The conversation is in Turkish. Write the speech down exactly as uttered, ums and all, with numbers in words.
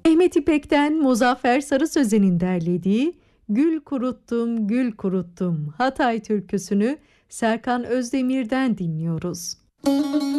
Mehmet İpek'ten Muzaffer Sarı Sözen'in derlediği Gül Kuruttum, Gül Kuruttum Hatay türküsünü Serkan Özdemir'den dinliyoruz.